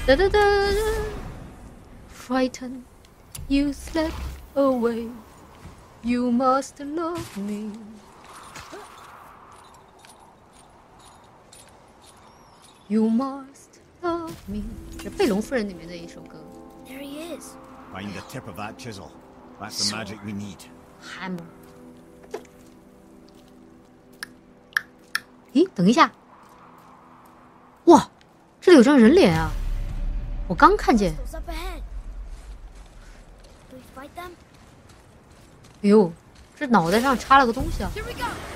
哒哒哒 ，Frighten, you slip away. You must love me. You must love me. 是贝隆夫人里面的一首歌。 There he is. Find the tip of that chisel. That's the magic we need. Hammer. 咦，等一下，哇，这里有张人脸啊！我刚看见。 What's up ahead? Do we fight them? 哎呦，这脑袋上插了个东西啊！ Here we go.